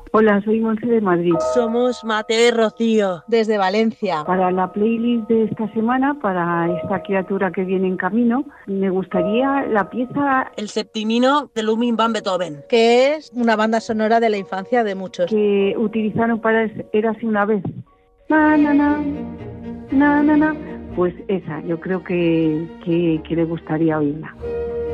Hola, soy Monse de Madrid. Somos Mateo y Rocío. Desde Valencia. Para la playlist de esta semana, para esta criatura que viene en camino, me gustaría la pieza El septimino de Ludwig van Beethoven, que es una banda sonora de la infancia de muchos. que utilizaron para Érase una vez. Na, na, na, na, na, na. Pues esa, yo creo que le gustaría oírla.